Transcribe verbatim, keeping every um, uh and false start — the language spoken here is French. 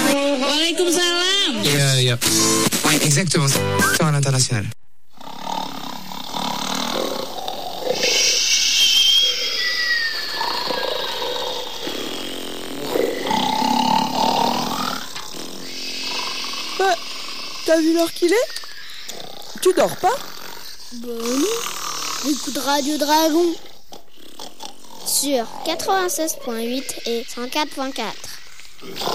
Waalaikumsalam. Et, euh, ouais, exactement, c'est à l'international. Bah, t'as vu l'heure qu'il est? Tu dors pas? Bah non, écoute Radio Dragon sur quatre-vingt-seize point huit et cent quatre point quatre.